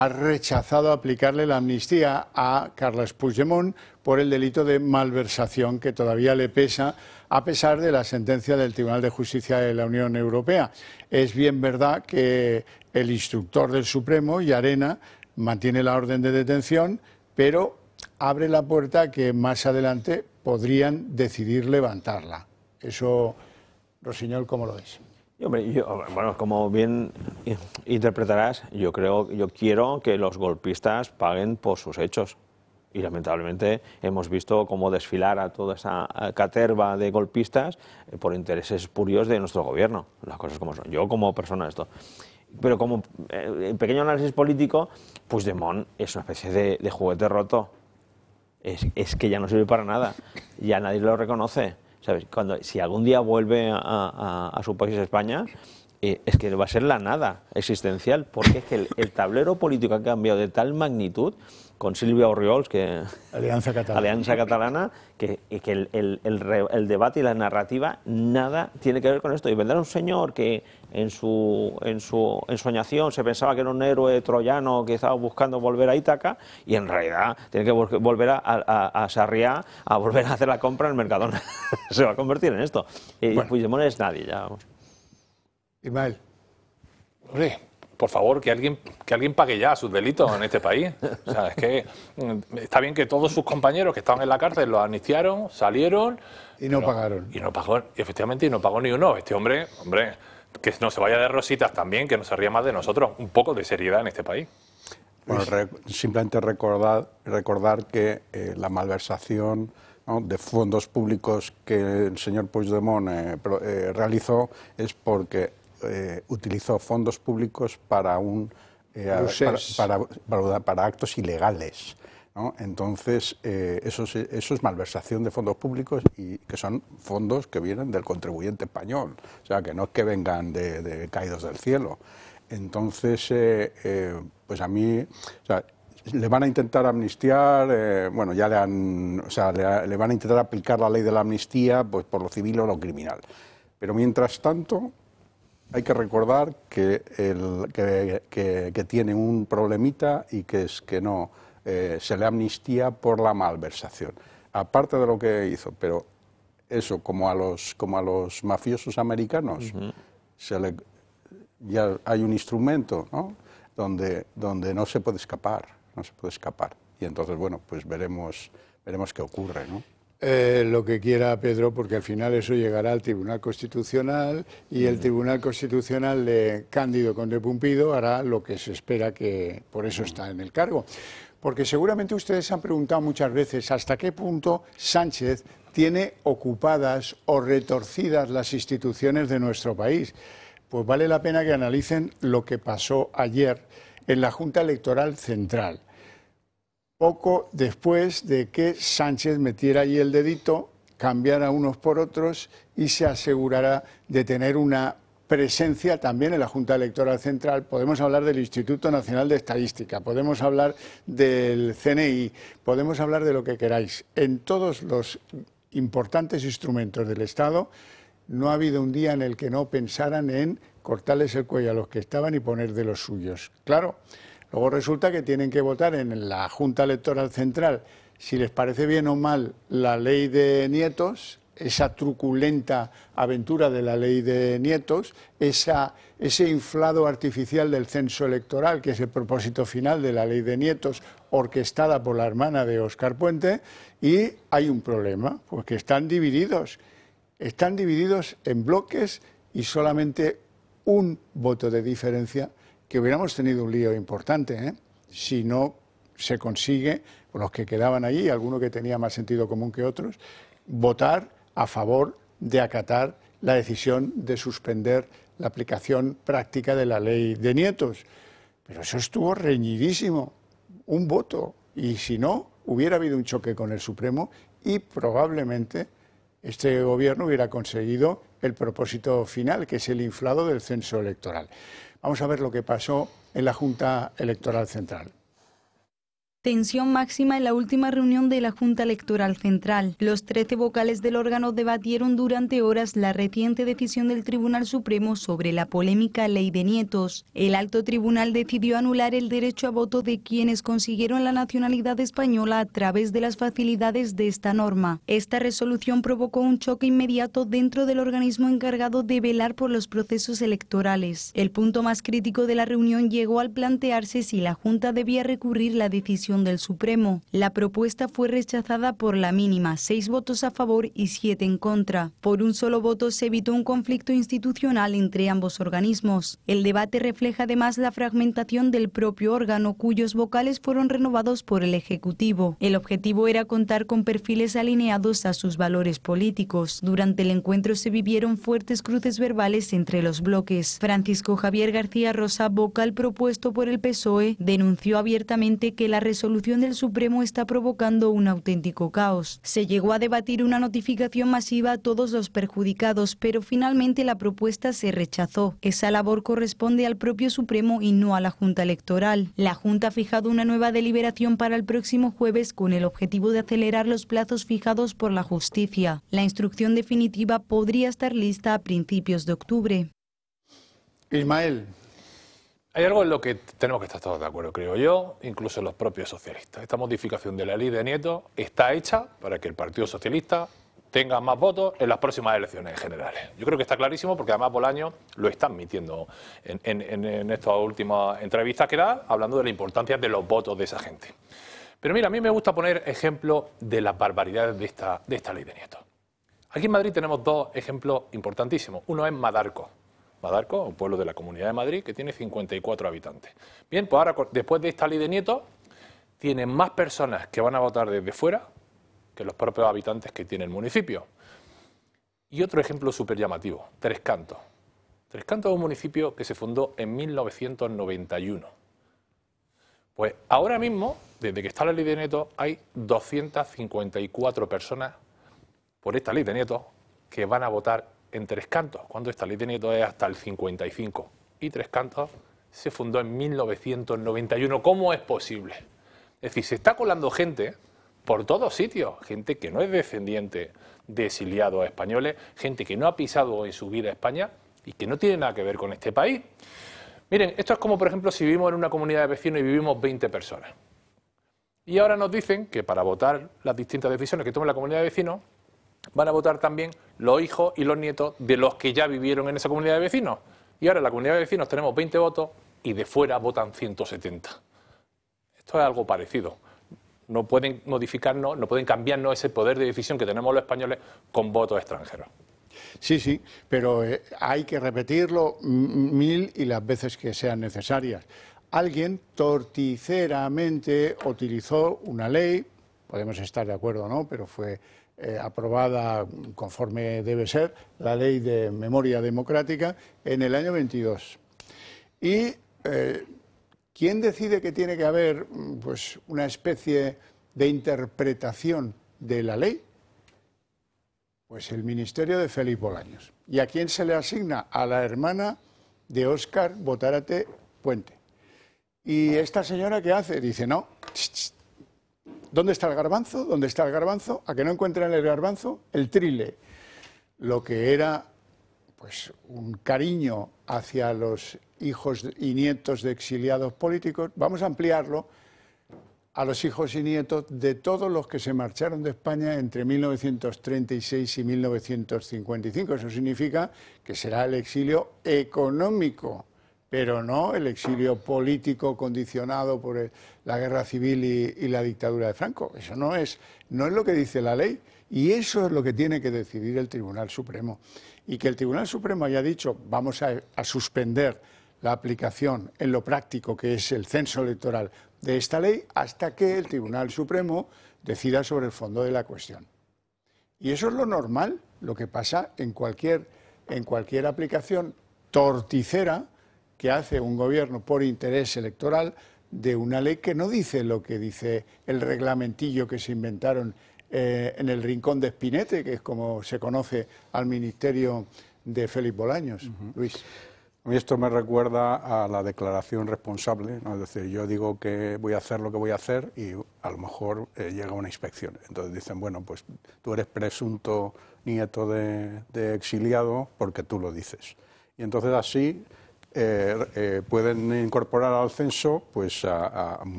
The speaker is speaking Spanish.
ha rechazado aplicarle la amnistía a Carles Puigdemont por el delito de malversación que todavía le pesa a pesar de la sentencia del Tribunal de Justicia de la Unión Europea. Es bien verdad que el instructor del Supremo, Llarena, mantiene la orden de detención, pero abre la puerta a que más adelante podrían decidir levantarla. Eso, Rosiñol, ¿cómo lo ves? Hombre, bueno, como bien interpretarás, yo quiero que los golpistas paguen por sus hechos. Y lamentablemente hemos visto cómo desfilar a toda esa caterva de golpistas por intereses espurios de nuestro gobierno. Las cosas como son. Yo como persona esto. Pero como pequeño análisis político, Puigdemont es una especie de juguete roto. Es que ya no sirve para nada. Ya nadie lo reconoce. ¿Sabes? Si algún día vuelve a su país, España, es que va a ser la nada existencial, porque es que el tablero político ha cambiado de tal magnitud con Sílvia Orriols, Alianza Catalana, que el debate y la narrativa nada tiene que ver con esto. Y vendrá un señor que en su ensoñación se pensaba que era un héroe troyano que estaba buscando volver a Ítaca, y en realidad tiene que volver a Sarriá a volver a hacer la compra en el Mercadona. Se va a convertir en esto. Bueno. Puigdemont es nadie, ya vamos. Ismael. Hombre, por favor, que alguien pague ya sus delitos en este país. O sea, es que está bien que todos sus compañeros que estaban en la cárcel los amnistiaron, salieron... Y no pagaron. Y no pagó, efectivamente, y no pagó ni uno. Este hombre, que no se vaya de rositas también, que no se ría más de nosotros. Un poco de seriedad en este país. Bueno, simplemente recordar que la malversación, ¿no?, de fondos públicos que el señor Puigdemont realizó es porque utilizó fondos públicos para actos ilegales, ¿no? Entonces, eso es malversación de fondos públicos, y que son fondos que vienen del contribuyente español, o sea, que no es que vengan de caídos del cielo. Entonces, pues a mí, o sea, le van a intentar amnistiar, bueno, ya le van a intentar aplicar la ley de la amnistía, pues por lo civil o lo criminal. Pero mientras tanto, hay que recordar que tiene un problemita, y que es que no se le amnistía por la malversación. Aparte de lo que hizo, pero eso, como a los mafiosos americanos, ya hay un instrumento, ¿no?, donde no se puede escapar, Y entonces, bueno, pues veremos qué ocurre, ¿no? Lo que quiera Pedro, porque al final eso llegará al Tribunal Constitucional, y el Tribunal Constitucional de Cándido Conde Pumpido hará lo que se espera, que por eso está en el cargo. Porque seguramente ustedes se han preguntado muchas veces hasta qué punto Sánchez tiene ocupadas o retorcidas las instituciones de nuestro país. Pues vale la pena que analicen lo que pasó ayer en la Junta Electoral Central. Poco después de que Sánchez metiera ahí el dedito, cambiara unos por otros y se asegurara de tener una presencia también en la Junta Electoral Central. Podemos hablar del Instituto Nacional de Estadística, podemos hablar del CNI, podemos hablar de lo que queráis. En todos los importantes instrumentos del Estado no ha habido un día en el que no pensaran en cortarles el cuello a los que estaban y poner de los suyos. Claro. Luego resulta que tienen que votar en la Junta Electoral Central si les parece bien o mal la ley de nietos, esa truculenta aventura de la ley de nietos, ese inflado artificial del censo electoral, que es el propósito final de la ley de nietos, orquestada por la hermana de Óscar Puente, y hay un problema, porque están divididos en bloques y solamente un voto de diferencia, que hubiéramos tenido un lío importante, si no se consigue, los que quedaban allí, alguno que tenía más sentido común que otros, votar a favor de acatar la decisión de suspender la aplicación práctica de la ley de nietos. Pero eso estuvo reñidísimo, un voto, y si no, hubiera habido un choque con el Supremo y probablemente este gobierno hubiera conseguido el propósito final, que es el inflado del censo electoral. Vamos a ver lo que pasó en la Junta Electoral Central. Tensión máxima en la última reunión de la Junta Electoral Central. Los 13 vocales del órgano debatieron durante horas la reciente decisión del Tribunal Supremo sobre la polémica Ley de Nietos. El alto tribunal decidió anular el derecho a voto de quienes consiguieron la nacionalidad española a través de las facilidades de esta norma. Esta resolución provocó un choque inmediato dentro del organismo encargado de velar por los procesos electorales. El punto más crítico de la reunión llegó al plantearse si la Junta debía recurrir la decisión del Supremo. La propuesta fue rechazada por la mínima, 6 votos a favor y 7 en contra. Por un solo voto se evitó un conflicto institucional entre ambos organismos. El debate refleja además la fragmentación del propio órgano, cuyos vocales fueron renovados por el Ejecutivo. El objetivo era contar con perfiles alineados a sus valores políticos. Durante el encuentro se vivieron fuertes cruces verbales entre los bloques. Francisco Javier García Rosa, vocal propuesto por el PSOE, denunció abiertamente que la resolución del Supremo está provocando un auténtico caos. Se llegó a debatir una notificación masiva a todos los perjudicados, pero finalmente la propuesta se rechazó. Esa labor corresponde al propio Supremo y no a la Junta Electoral. La Junta ha fijado una nueva deliberación para el próximo jueves con el objetivo de acelerar los plazos fijados por la justicia. La instrucción definitiva podría estar lista a principios de octubre. Ismael. Hay algo en lo que tenemos que estar todos de acuerdo, creo yo, incluso los propios socialistas. Esta modificación de la ley de Nietos está hecha para que el Partido Socialista tenga más votos en las próximas elecciones generales. Yo creo que está clarísimo porque además Bolaños lo está admitiendo en estas últimas entrevistas que da, hablando de la importancia de los votos de esa gente. Pero mira, a mí me gusta poner ejemplos de las barbaridades de esta ley de Nietos. Aquí en Madrid tenemos 2 ejemplos importantísimos. Uno es Madarco. Madarco, un pueblo de la Comunidad de Madrid que tiene 54 habitantes. Bien, pues ahora, después de esta ley de Nietos, tienen más personas que van a votar desde fuera que los propios habitantes que tiene el municipio. Y otro ejemplo súper llamativo, Tres Cantos. Tres Cantos es un municipio que se fundó en 1991. Pues ahora mismo, desde que está la ley de Nietos, hay 254 personas por esta ley de Nietos que van a votar en Tres Cantos, cuando esta ley de Nietos es hasta el 55. Y Tres Cantos se fundó en 1991. ¿Cómo es posible? Es decir, se está colando gente por todos sitios, gente que no es descendiente de exiliados españoles, gente que no ha pisado en su vida España y que no tiene nada que ver con este país. Miren, esto es como, por ejemplo, si vivimos en una comunidad de vecinos y vivimos 20 personas. Y ahora nos dicen que para votar las distintas decisiones que tome la comunidad de vecinos, van a votar también los hijos y los nietos de los que ya vivieron en esa comunidad de vecinos. Y ahora en la comunidad de vecinos tenemos 20 votos y de fuera votan 170. Esto es algo parecido. No pueden modificarnos, no pueden cambiarnos ese poder de decisión que tenemos los españoles con votos extranjeros. Sí, pero hay que repetirlo 1000 y las veces que sean necesarias. Alguien torticeramente utilizó una ley, podemos estar de acuerdo o no, pero fue aprobada conforme debe ser, la Ley de Memoria Democrática, en el año 22. Y ¿quién decide que tiene que haber pues, una especie de interpretación de la ley? Pues el ministerio de Félix Bolaños. ¿Y a quién se le asigna? A la hermana de Óscar Botárate Puente. ¿Y esta señora qué hace? Dice, no, ¿dónde está el garbanzo? ¿Dónde está el garbanzo? ¿A que no encuentran el garbanzo? El trile. Lo que era pues, un cariño hacia los hijos y nietos de exiliados políticos, vamos a ampliarlo a los hijos y nietos de todos los que se marcharon de España entre 1936 y 1955. Eso significa que será el exilio económico, pero no el exilio político condicionado por la guerra civil y la dictadura de Franco. Eso no es lo que dice la ley, y eso es lo que tiene que decidir el Tribunal Supremo. Y que el Tribunal Supremo haya dicho vamos a suspender la aplicación en lo práctico, que es el censo electoral de esta ley, hasta que el Tribunal Supremo decida sobre el fondo de la cuestión. Y eso es lo normal, lo que pasa en cualquier aplicación torticera que hace un gobierno por interés electoral de una ley que no dice lo que dice el reglamentillo que se inventaron en el rincón de Espinete, que es como se conoce al ministerio de Félix Bolaños. Luis. A mí esto me recuerda a la declaración responsable, ¿no? Es decir, yo digo que voy a hacer lo que voy a hacer y a lo mejor llega una inspección. Entonces dicen, bueno, pues tú eres presunto nieto de exiliado porque tú lo dices. Y entonces así pueden incorporar al censo pues a